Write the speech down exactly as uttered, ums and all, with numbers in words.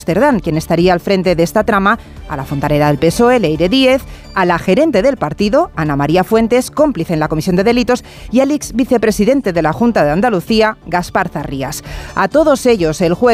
Amsterdam, quien estaría al frente de esta trama, a la fontanera del P S O E, Leire Díez, a la gerente del partido, Ana María Fuentes, cómplice en la comisión de delitos, y al ex vicepresidente de la Junta de Andalucía, Gaspar Zarrías. A todos ellos, el juez